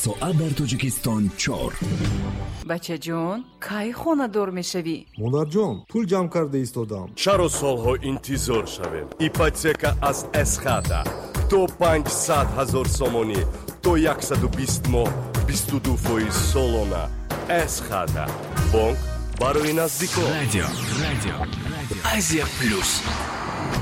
соат дар Тоҷикистон 4. бачаҷон, кай хонадор мешавӣ? модарҷон, пул ҷамъ карда истодам. чаро солҳо интизор шавем? ипотека аз эсхата то 500,000 сомонӣ то 120 моҳ 22% солона. эсхата бонк барои наздикон. радио Азия плюс.